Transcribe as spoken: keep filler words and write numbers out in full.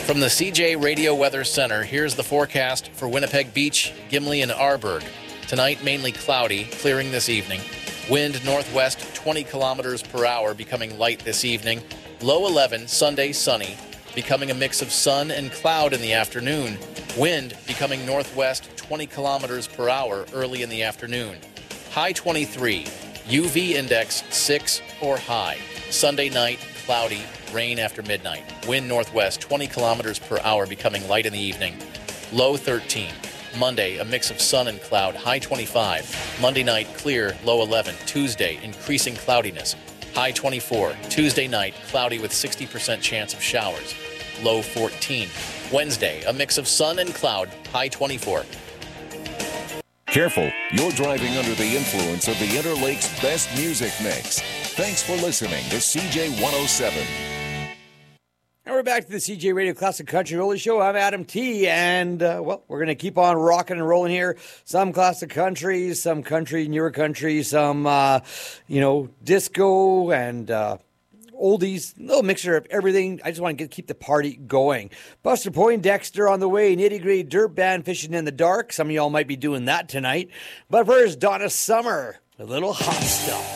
From the C J Radio Weather Center, here's the forecast for Winnipeg Beach, Gimli, and Arborg. Tonight, mainly cloudy, clearing this evening. Wind northwest twenty kilometers per hour, becoming light this evening. Low eleven, Sunday sunny, becoming a mix of sun and cloud in the afternoon. Wind becoming northwest twenty kilometers per hour early in the afternoon. High twenty-three, U V index six or high. Sunday night, cloudy, rain after midnight. Wind northwest twenty kilometers per hour, becoming light in the evening. Low thirteen. Monday, a mix of sun and cloud, high twenty-five. Monday night, clear, low eleven. Tuesday, increasing cloudiness, high twenty-four. Tuesday night, cloudy with sixty percent chance of showers, low fourteen. Wednesday, a mix of sun and cloud, high twenty-four. Careful, you're driving under the influence of the Interlake's best music mix. Thanks for listening to C J one oh seven. And we're back to the C J Radio Classic Country Rolling Show. I'm Adam T. And, uh, well, we're going to keep on rocking and rolling here. Some classic country, some country, newer country, some, uh, you know, disco and uh, oldies. A little mixture of everything. I just want to get, keep the party going. Buster Poindexter on the way. Nitty Gritty Dirt Band, Fishing in the Dark. Some of y'all might be doing that tonight. But first, Donna Summer. A little hot stuff.